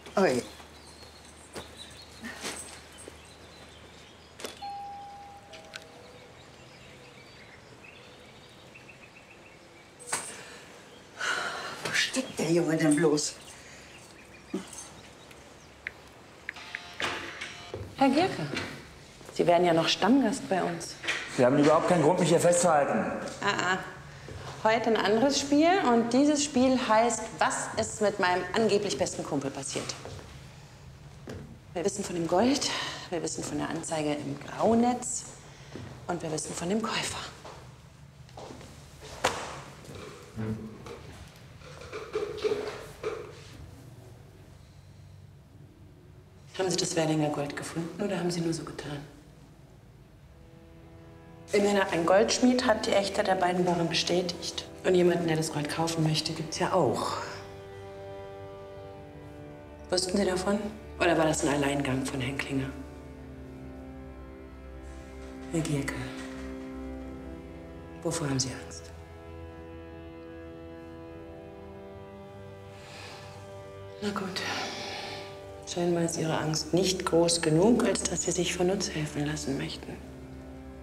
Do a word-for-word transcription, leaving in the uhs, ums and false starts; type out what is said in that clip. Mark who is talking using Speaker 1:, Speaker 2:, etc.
Speaker 1: Ui. Wo steckt der Junge denn bloß?
Speaker 2: Herr Gierke, Sie werden ja noch Stammgast bei uns.
Speaker 3: Sie haben überhaupt keinen Grund, mich hier festzuhalten.
Speaker 2: Ah, ah. Heute ein anderes Spiel und dieses Spiel heißt, was ist mit meinem angeblich besten Kumpel passiert? Wir wissen von dem Gold, wir wissen von der Anzeige im Graunetz und wir wissen von dem Käufer. Haben Sie das Werlinger Gold gefunden oder haben Sie nur so getan? Immerhin, ein Goldschmied hat die Echtheit der beiden Waren bestätigt. Und jemanden, der das Gold kaufen möchte, gibt's ja auch. Wussten Sie davon? Oder war das ein Alleingang von Herrn Klinger? Herr Gierke, wovor haben Sie Angst? Na gut. Scheinbar ist Ihre Angst nicht groß genug, als dass Sie sich von uns helfen lassen möchten.